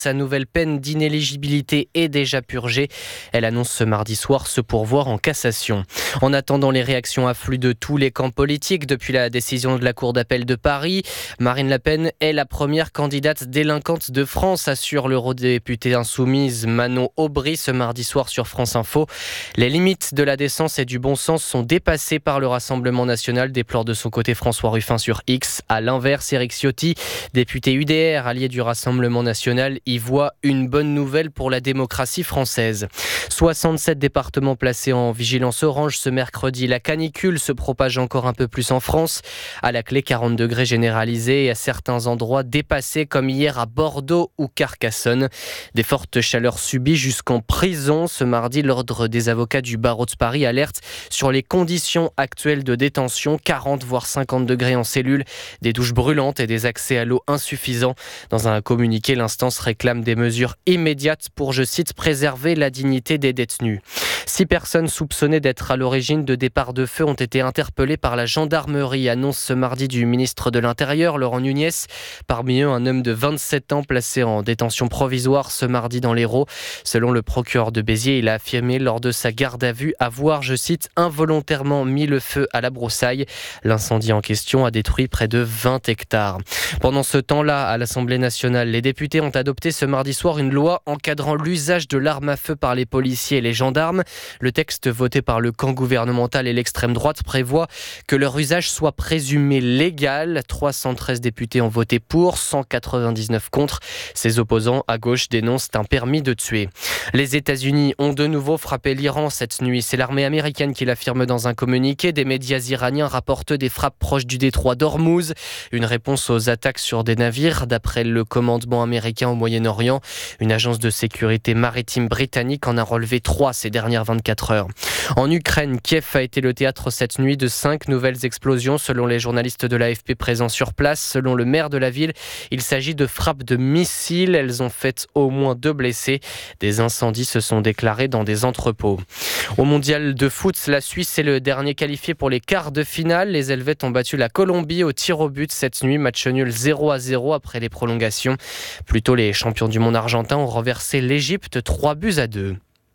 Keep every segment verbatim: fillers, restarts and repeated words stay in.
Sa nouvelle peine d'inéligibilité est déjà purgée. Elle annonce ce mardi soir se pourvoir en cassation. En attendant, les réactions affluent de tous les camps politiques depuis la décision de la Cour d'appel de Paris. Marine Le Pen est la première candidate délinquante de France, assure l'eurodéputée insoumise Manon Aubry ce mardi soir sur France Info. Les limites de la décence et du bon sens sont dépassées par le Rassemblement national, déplore de son côté François Ruffin sur X. À l'inverse, Éric Ciotti, député U D R, allié du Rassemblement national, y voit une bonne nouvelle pour la démocratie française. soixante-sept départements placés en vigilance orange ce mercredi. La canicule se propage encore un peu plus en France. À la clé, quarante degrés généralisés et à certains endroits dépassés comme hier à Bordeaux ou Carcassonne. Des fortes chaleurs subies jusqu'en prison. Ce mardi, l'ordre des avocats du barreau de Paris alerte sur les conditions actuelles de détention. quarante voire cinquante degrés en cellule, des douches brûlantes et des accès à l'eau insuffisants. Dans un communiqué, l'instance réclame des mesures immédiates pour, je cite, préserver la dignité des détenus. Six personnes soupçonnées d'être à l'origine de départs de feu ont été interpellées par la gendarmerie, annonce ce mardi du ministre de l'Intérieur, Laurent Nunez. Parmi eux, un homme de vingt-sept ans placé en détention provisoire ce mardi dans l'Hérault. Selon le procureur de Béziers, il a affirmé lors de sa garde à vue avoir, je cite, involontairement mis le feu à la broussaille. L'incendie en question a détruit près de vingt hectares. Pendant ce temps-là, à l'Assemblée nationale, les députés ont adopté ce mardi soir une loi encadrant l'usage de l'arme à feu par les policiers et les gendarmes. Le texte voté par le camp gouvernemental et l'extrême droite prévoit que leur usage soit présumé légal. trois cent treize députés ont voté pour, cent quatre-vingt-dix-neuf contre. Ses opposants à gauche dénoncent un permis de tuer. Les États-Unis ont de nouveau frappé l'Iran cette nuit. C'est l'armée américaine qui l'affirme dans un communiqué. Des médias iraniens rapportent des frappes proches du détroit d'Ormuz. Une réponse aux attaques sur des navires, d'après le commandement américain au Moyen-Orient. Une agence de sécurité maritime britannique en a relevé trois ces dernières vingt-quatre heures. En Ukraine, Kiev a été le théâtre cette nuit de cinq nouvelles explosions selon les journalistes de l'A F P présents sur place. Selon le maire de la ville, il s'agit de frappes de missiles. Elles ont fait au moins deux blessés. Des incendies se sont déclarés dans des entrepôts. Au mondial de foot, la Suisse est le dernier qualifié pour les quarts de finale. Les Helvètes ont battu la Colombie au tir au but cette nuit. Match nul zéro à zéro après les prolongations. Plus tôt, les champions du monde argentin ont renversé l'Égypte trois buts à deux.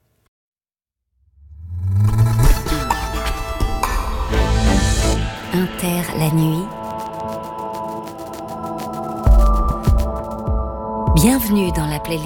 Inter la nuit. Bienvenue dans la playlist.